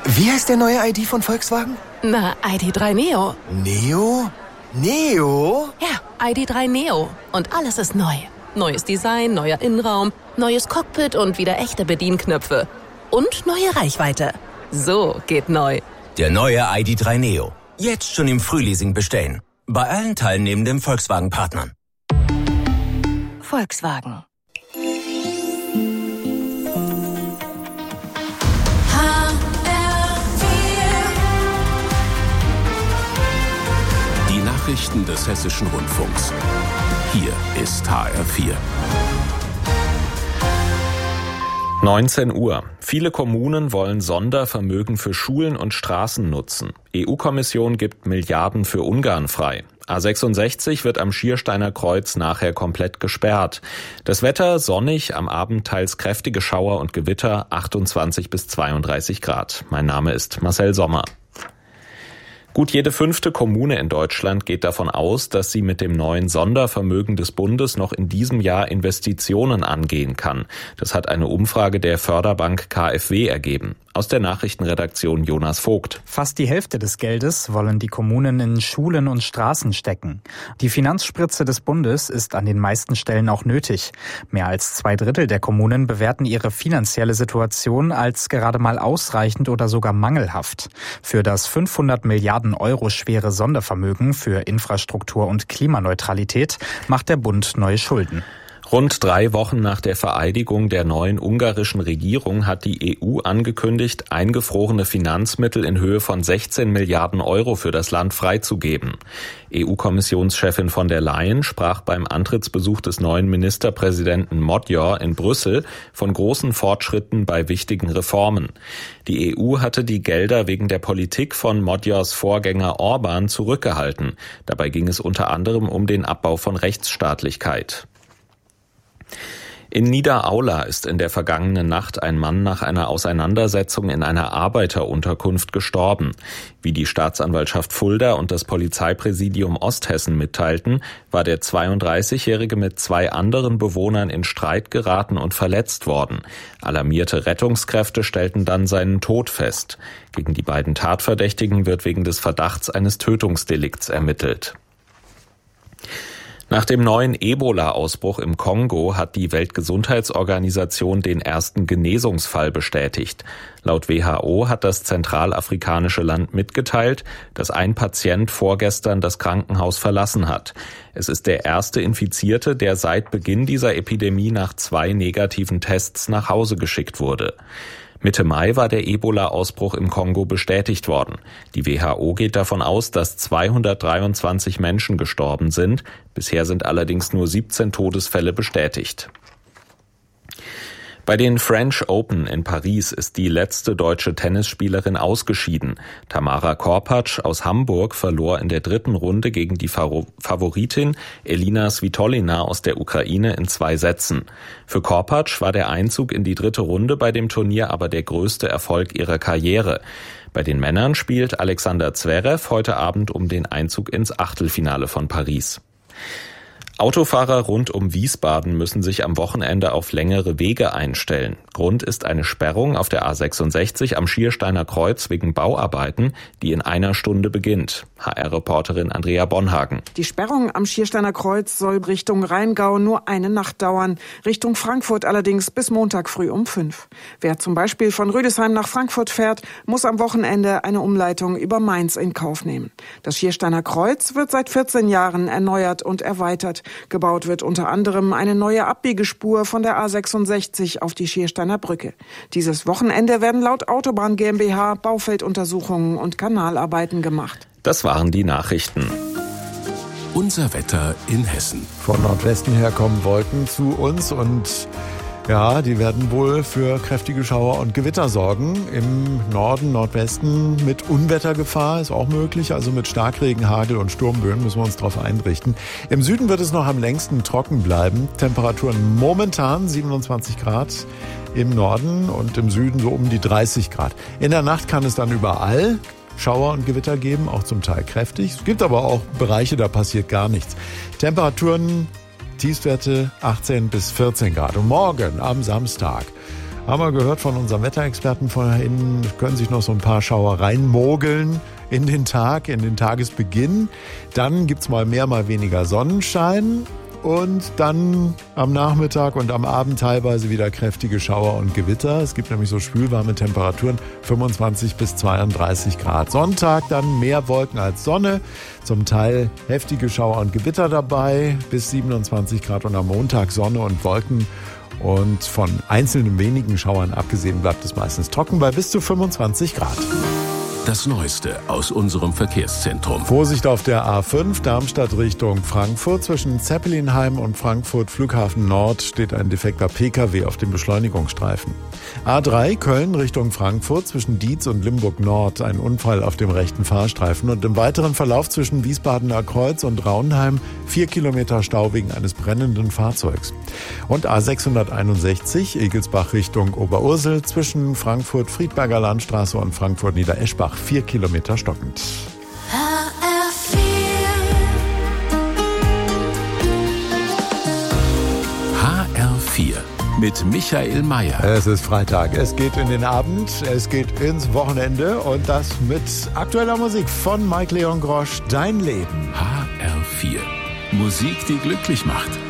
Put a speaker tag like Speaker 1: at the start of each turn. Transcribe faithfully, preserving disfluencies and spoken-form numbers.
Speaker 1: Wie heißt der neue I D von Volkswagen?
Speaker 2: Na, I D drei Neo.
Speaker 1: Neo? Neo?
Speaker 2: Ja, I D drei Neo. Und alles ist neu. Neues Design, neuer Innenraum, neues Cockpit und wieder echte Bedienknöpfe. Und neue Reichweite. So geht neu.
Speaker 3: Der neue I D drei Neo. Jetzt schon im Frühleasing bestellen. Bei allen teilnehmenden Volkswagen-Partnern.
Speaker 2: Volkswagen.
Speaker 4: Die Nachrichten des Hessischen Rundfunks. Hier ist H R vier.
Speaker 5: neunzehn Uhr. Viele Kommunen wollen Sondervermögen für Schulen und Straßen nutzen. E U-Kommission gibt Milliarden für Ungarn frei. A sechsundsechzig wird am Schiersteiner Kreuz nachher komplett gesperrt. Das Wetter sonnig, am Abend teils kräftige Schauer und Gewitter, achtundzwanzig bis zweiunddreißig Grad. Mein Name ist Marcel Sommer. Gut jede fünfte Kommune in Deutschland geht davon aus, dass sie mit dem neuen Sondervermögen des Bundes noch in diesem Jahr Investitionen angehen kann. Das hat eine Umfrage der Förderbank K f W ergeben. Aus der Nachrichtenredaktion Jonas Vogt.
Speaker 6: Fast die Hälfte des Geldes wollen die Kommunen in Schulen und Straßen stecken. Die Finanzspritze des Bundes ist an den meisten Stellen auch nötig. Mehr als zwei Drittel der Kommunen bewerten ihre finanzielle Situation als gerade mal ausreichend oder sogar mangelhaft. Für das fünfhundert Milliarden Euro schwere Sondervermögen für Infrastruktur und Klimaneutralität macht der Bund neue Schulden.
Speaker 5: Rund drei Wochen nach der Vereidigung der neuen ungarischen Regierung hat die E U angekündigt, eingefrorene Finanzmittel in Höhe von sechzehn Milliarden Euro für das Land freizugeben. E U-Kommissionschefin von der Leyen sprach beim Antrittsbesuch des neuen Ministerpräsidenten Magyar in Brüssel von großen Fortschritten bei wichtigen Reformen. Die E U hatte die Gelder wegen der Politik von Magyars Vorgänger Orbán zurückgehalten. Dabei ging es unter anderem um den Abbau von Rechtsstaatlichkeit. In Niederaula ist in der vergangenen Nacht ein Mann nach einer Auseinandersetzung in einer Arbeiterunterkunft gestorben. Wie die Staatsanwaltschaft Fulda und das Polizeipräsidium Osthessen mitteilten, war der zweiunddreißigjährige mit zwei anderen Bewohnern in Streit geraten und verletzt worden. Alarmierte Rettungskräfte stellten dann seinen Tod fest. Gegen die beiden Tatverdächtigen wird wegen des Verdachts eines Tötungsdelikts ermittelt. Nach dem neuen Ebola-Ausbruch im Kongo hat die Weltgesundheitsorganisation den ersten Genesungsfall bestätigt. Laut W H O hat das zentralafrikanische Land mitgeteilt, dass ein Patient vorgestern das Krankenhaus verlassen hat. Es ist der erste Infizierte, der seit Beginn dieser Epidemie nach zwei negativen Tests nach Hause geschickt wurde. Mitte Mai war der Ebola-Ausbruch im Kongo bestätigt worden. Die W H O geht davon aus, dass zweihundertdreiundzwanzig Menschen gestorben sind. Bisher sind allerdings nur siebzehn Todesfälle bestätigt. Bei den French Open in Paris ist die letzte deutsche Tennisspielerin ausgeschieden. Tamara Korpatsch aus Hamburg verlor in der dritten Runde gegen die Favoritin Elina Svitolina aus der Ukraine in zwei Sätzen. Für Korpatsch war der Einzug in die dritte Runde bei dem Turnier aber der größte Erfolg ihrer Karriere. Bei den Männern spielt Alexander Zverev heute Abend um den Einzug ins Achtelfinale von Paris. Autofahrer rund um Wiesbaden müssen sich am Wochenende auf längere Wege einstellen. Grund ist eine Sperrung auf der A sechsundsechzig am Schiersteiner Kreuz wegen Bauarbeiten, die in einer Stunde beginnt. H R-Reporterin Andrea Bonhagen.
Speaker 7: Die Sperrung am Schiersteiner Kreuz soll Richtung Rheingau nur eine Nacht dauern. Richtung Frankfurt allerdings bis Montag früh um fünf. Wer zum Beispiel von Rüdesheim nach Frankfurt fährt, muss am Wochenende eine Umleitung über Mainz in Kauf nehmen. Das Schiersteiner Kreuz wird seit vierzehn Jahren erneuert und erweitert. Gebaut wird unter anderem eine neue Abbiegespur von der A sechsundsechzig auf die Schiersteiner Brücke. Dieses Wochenende werden laut Autobahn GmbH Baufelduntersuchungen und Kanalarbeiten gemacht.
Speaker 5: Das waren die Nachrichten.
Speaker 4: Unser Wetter in Hessen.
Speaker 8: Von Nordwesten her kommen Wolken zu uns und ja, die werden wohl für kräftige Schauer und Gewitter sorgen. Im Norden, Nordwesten mit Unwettergefahr ist auch möglich. Also mit Starkregen, Hagel und Sturmböen müssen wir uns darauf einrichten. Im Süden wird es noch am längsten trocken bleiben. Temperaturen momentan siebenundzwanzig Grad im Norden und im Süden so um die dreißig Grad. In der Nacht kann es dann überall Schauer und Gewitter geben, auch zum Teil kräftig. Es gibt aber auch Bereiche, da passiert gar nichts. Temperaturen Tiefstwerte achtzehn bis vierzehn Grad. Und morgen am Samstag Haben wir gehört von unserem Wetterexperten vorhin, können sich noch so ein paar Schauer reinmogeln in den Tag, in den Tagesbeginn. Dann gibt's mal mehr, mal weniger Sonnenschein. Und dann am Nachmittag und am Abend teilweise wieder kräftige Schauer und Gewitter. Es gibt nämlich so schwülwarme Temperaturen, fünfundzwanzig bis zweiunddreißig Grad. Sonntag dann mehr Wolken als Sonne, zum Teil heftige Schauer und Gewitter dabei, bis siebenundzwanzig Grad. Und am Montag Sonne und Wolken. Und von einzelnen wenigen Schauern abgesehen bleibt es meistens trocken bei bis zu fünfundzwanzig Grad.
Speaker 4: Das Neueste aus unserem Verkehrszentrum.
Speaker 8: Vorsicht auf der A fünf, Darmstadt Richtung Frankfurt. Zwischen Zeppelinheim und Frankfurt Flughafen Nord steht ein defekter P K W auf dem Beschleunigungsstreifen. A drei, Köln Richtung Frankfurt. Zwischen Dietz und Limburg Nord ein Unfall auf dem rechten Fahrstreifen. Und im weiteren Verlauf zwischen Wiesbadener Kreuz und Raunheim vier Kilometer Stau wegen eines brennenden Fahrzeugs. Und A sechshunderteinundsechzig, Egelsbach Richtung Oberursel. Zwischen Frankfurt Friedberger Landstraße und Frankfurt Niedereschbach vier Kilometer stockend.
Speaker 9: H R vier.
Speaker 4: H R vier mit Michael Mayer.
Speaker 8: Es ist Freitag, es geht in den Abend, es geht ins Wochenende und das mit aktueller Musik von Mike Leon Grosch, Dein Leben.
Speaker 4: H R vier. Musik, die glücklich macht.